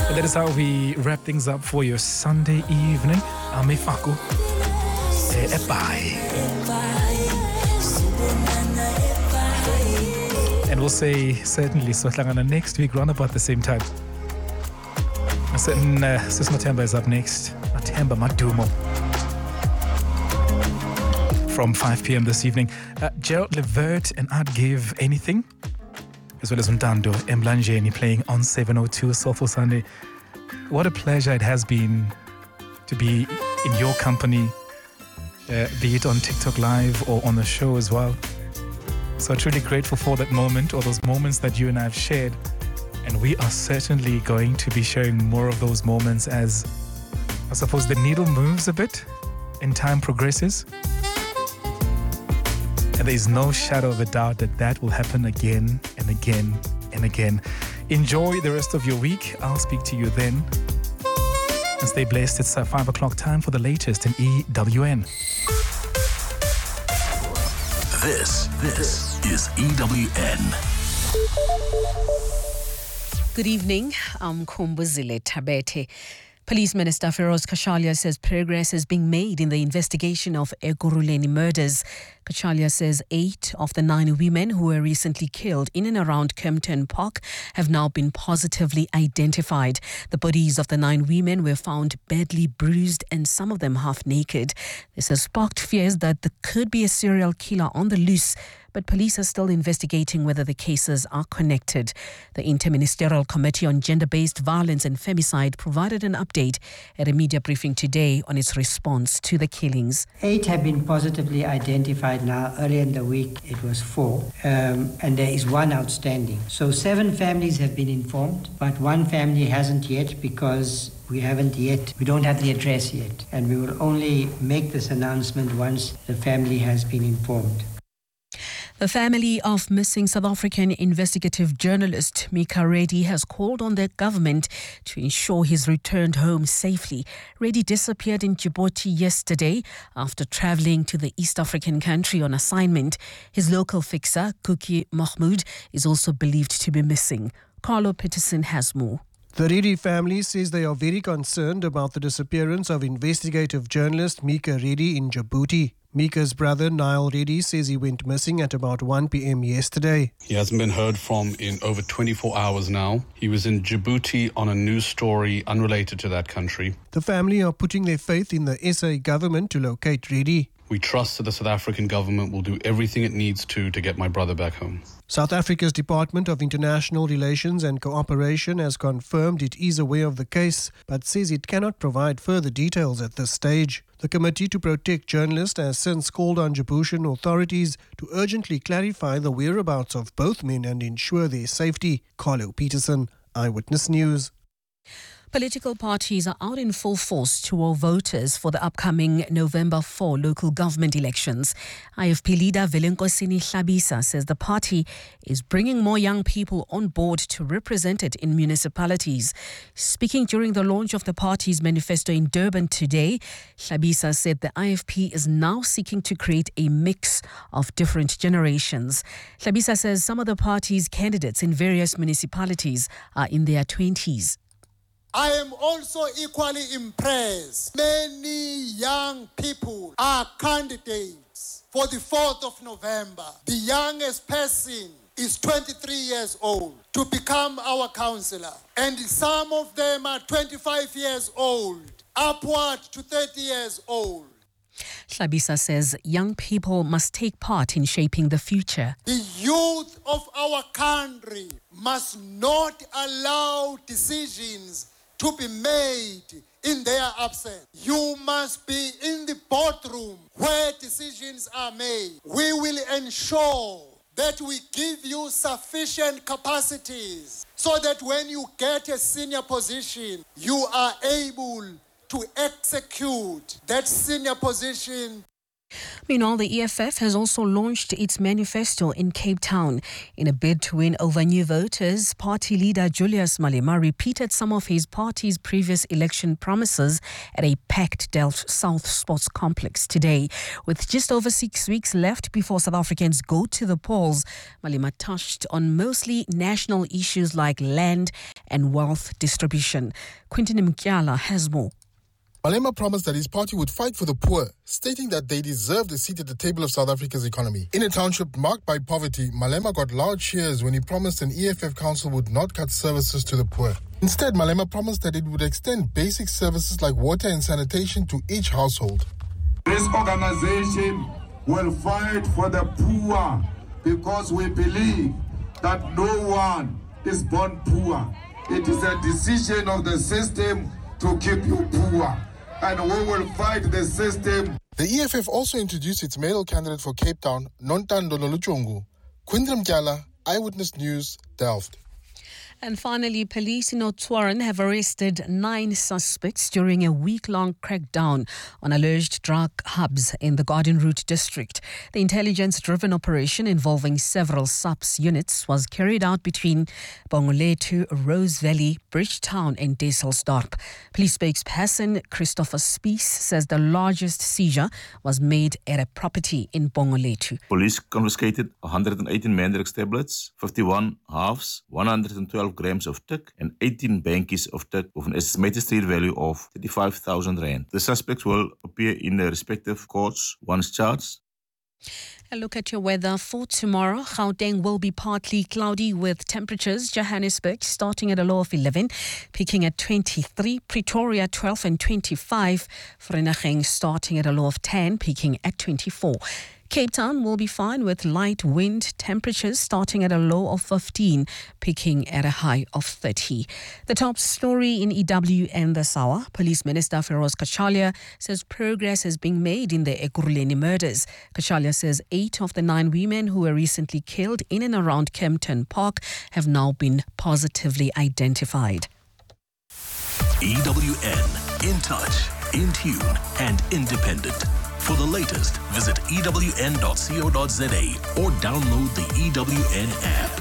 And that is how we wrap things up for your Sunday evening. Amefaku. Bye. And we'll say certainly Sotlangana next week, round about the same time. Sis Matemba is up next. Matemba Madumo. From 5 p.m. this evening. Gerald Levert and I'd Give Anything, as well as Ntando Mlanjeni playing on 702 Soulful Sunday. What a pleasure it has been to be in your company, be it on TikTok Live or on the show as well. So truly grateful for that moment, or those moments that you and I have shared. And we are certainly going to be sharing more of those moments as, I suppose, the needle moves a bit and time progresses. And there is no shadow of a doubt that that will happen again and again and again. Enjoy the rest of your week. I'll speak to you then. And stay blessed. It's 5 o'clock time for the latest in EWN. This is EWN. Good evening. I'm Kumbuzile Tabete. Police Minister Feroz Kashalia says progress is being made in the investigation of Ekurhuleni murders. Kashalia says 8 of the 9 women who were recently killed in and around Kempton Park have now been positively identified. The bodies of the 9 women were found badly bruised and some of them half naked. This has sparked fears that there could be a serial killer on the loose, but police are still investigating whether the cases are connected. The Interministerial Committee on Gender-Based Violence and Femicide provided an update at a media briefing today on its response to the killings. 8 have been positively identified now. Earlier in the week, it was 4, and there is 1 outstanding. So 7 families have been informed, but 1 family hasn't yet because we don't have the address yet. And we will only make this announcement once the family has been informed. The family of missing South African investigative journalist Mika Reddy has called on the government to ensure he's returned home safely. Reddy disappeared in Djibouti yesterday after travelling to the East African country on assignment. His local fixer, Kuki Mahmoud, is also believed to be missing. Carlo Peterson has more. The Reddy family says they are very concerned about the disappearance of investigative journalist Mika Reddy in Djibouti. Mika's brother, Niall Reddy, says he went missing at about 1 p.m. yesterday. He hasn't been heard from in over 24 hours now. He was in Djibouti on a news story unrelated to that country. The family are putting their faith in the SA government to locate Reddy. We trust that the South African government will do everything it needs to get my brother back home. South Africa's Department of International Relations and Cooperation has confirmed it is aware of the case, but says it cannot provide further details at this stage. The Committee to Protect Journalists has since called on Djiboutian authorities to urgently clarify the whereabouts of both men and ensure their safety. Carlo Peterson, Eyewitness News. Political parties are out in full force to all voters for the upcoming November 4 local government elections. IFP leader Velenkosini Hlabisa says the party is bringing more young people on board to represent it in municipalities. Speaking during the launch of the party's manifesto in Durban today, Hlabisa said the IFP is now seeking to create a mix of different generations. Hlabisa says some of the party's candidates in various municipalities are in their 20s. I am also equally impressed. Many young people are candidates for the 4th of November. The youngest person is 23 years old to become our councillor. And some of them are 25 years old, upward to 30 years old. Hlabisa says young people must take part in shaping the future. The youth of our country must not allow decisions to be made in their absence. You must be in the boardroom where decisions are made. We will ensure that we give you sufficient capacities so that when you get a senior position, you are able to execute that senior position Meanwhile, the EFF has also launched its manifesto in Cape Town. In a bid to win over new voters, party leader Julius Malema repeated some of his party's previous election promises at a packed Delft South Sports Complex today. With just over 6 weeks left before South Africans go to the polls, Malema touched on mostly national issues like land and wealth distribution. Quentin Mkyala has more. Malema promised that his party would fight for the poor, stating that they deserved a seat at the table of South Africa's economy. In a township marked by poverty, Malema got loud cheers when he promised an EFF council would not cut services to the poor. Instead, Malema promised that it would extend basic services like water and sanitation to each household. This organization will fight for the poor because we believe that no one is born poor. It is a decision of the system to keep you poor. And we will fight the system. The EFF also introduced its mayoral candidate for Cape Town, Nontando Loluchungu. Quinton Mkyala, Eyewitness News, Delft. And finally, police in Oudtshoorn have arrested 9 suspects during a week-long crackdown on alleged drug hubs in the Garden Route district. The intelligence-driven operation involving several SAPS units was carried out between Bongolethu, Rose Valley, Bridgetown and Duiselsdorp. Police spokesperson Christopher Spies says the largest seizure was made at a property in Bongolethu. Police confiscated 118 Mandrex tablets, 51 halves, 112 grams of tik and 18 bankies of tik with an estimated street value of 35,000 rand. The suspects will appear in their respective courts once charged. A look at your weather for tomorrow. Gauteng will be partly cloudy with temperatures. Johannesburg starting at a low of 11, peaking at 23. Pretoria 12 and 25. Vereeniging starting at a low of 10, peaking at 24. Cape Town will be fine with light wind, temperatures starting at a low of 15, peaking at a high of 30. The top story in EWN this hour. Police Minister Feroz Khachalia says progress has been made in the Ekurhuleni murders. Khachalia says 8 of the 9 women who were recently killed in and around Kempton Park have now been positively identified. EWN, in touch, in tune and independent. For the latest, visit ewn.co.za or download the EWN app.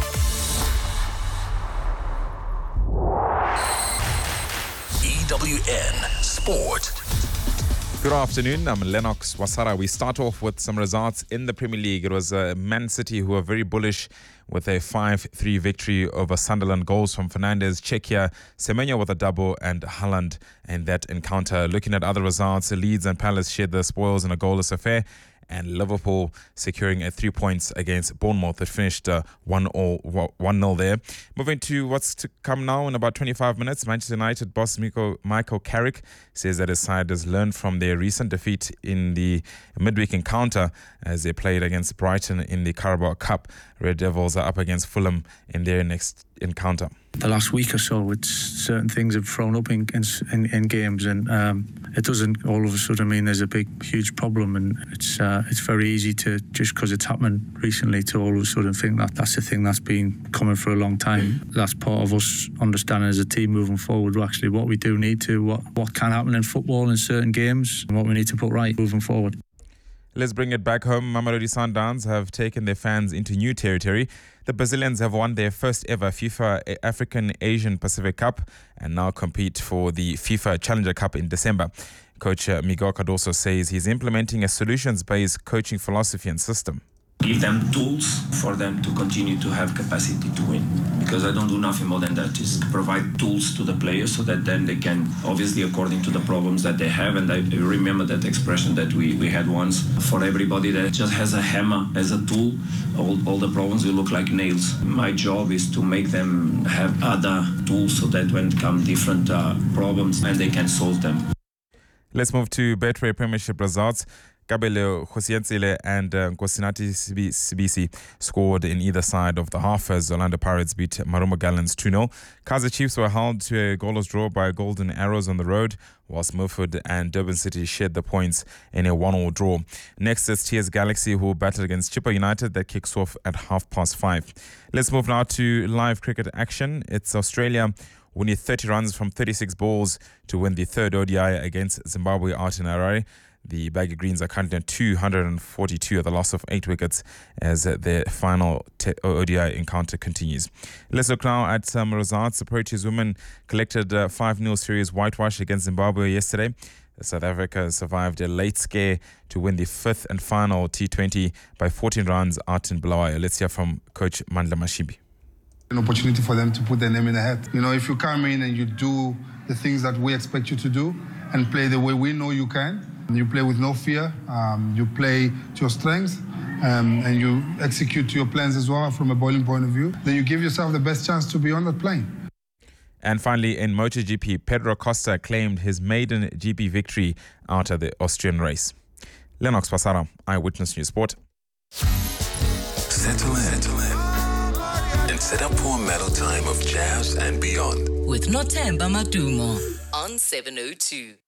EWN Sport. Good afternoon, I'm Lennox Wasara. We start off with some results in the Premier League. It was Man City who were very bullish with a 5-3 victory over Sunderland. Goals from Fernandes, Czechia, Semenyo with a double and Haaland in that encounter. Looking at other results, Leeds and Palace shared the spoils in a goalless affair, and Liverpool securing 3 points against Bournemouth. It finished 1-0 there. Moving to what's to come now in about 25 minutes, Manchester United boss Michael Carrick says that his side has learned from their recent defeat in the midweek encounter as they played against Brighton in the Carabao Cup. Red Devils are up against Fulham in their next encounter. The last week or so, it's certain things have thrown up in games, and it doesn't all of a sudden mean there's a huge problem. And it's very easy to, just because it's happened recently, to all of a sudden think that that's a thing that's been coming for a long time. That's part of us understanding as a team moving forward, actually, what we do need to, what can happen in football in certain games, and what we need to put right moving forward. Let's bring it back home. Mamelodi Sundowns have taken their fans into new territory. The Brazilians have won their first ever FIFA African Asian Pacific Cup and now compete for the FIFA Challenger Cup in December. Coach Miguel Cardoso says he's implementing a solutions-based coaching philosophy and system. Give them tools for them to continue to have capacity to win. Because I don't do nothing more than that, is provide tools to the players so that then they can, obviously according to the problems that they have, and I remember that expression that we had once, for everybody that just has a hammer as a tool, all the problems will look like nails. My job is to make them have other tools so that when come different problems and they can solve them. Let's move to Betway Premiership results. Kabelo Khosientsile and Nkosinati Sibisi scored in either side of the half as Orlando Pirates beat Marumo Gallants 2-0. Kaizer Chiefs were held to a goalless draw by Golden Arrows on the road, whilst Milford and Durban City shared the points in a 1-1 draw. Next is TS Galaxy, who battled against Chippa United. That kicks off at 5:30. Let's move now to live cricket action. It's Australia winning 30 runs from 36 balls to win the third ODI against Zimbabwe out in Harare. The Baggy Greens are currently at 242 at the loss of 8 wickets as their final ODI encounter continues. Let's look now at some results. The Proteas women collected a 5-0 series whitewash against Zimbabwe yesterday. South Africa survived a late scare to win the 5th and final T20 by 14 runs out in Bulawayo. Let's hear from Coach Mandla Mashimbi. An opportunity for them to put their name in the hat. You know, if you come in and you do the things that we expect you to do and play the way we know you can, you play with no fear, you play to your strengths, and you execute your plans as well from a bowling point of view, then you give yourself the best chance to be on that plane. And finally, in MotoGP, Pedro Costa claimed his maiden GP victory out of the Austrian race. Lennox Pasara, Eyewitness News Sport. Settle in and set up for a medal time of jazz and beyond. With Nothemba Madumo on 702.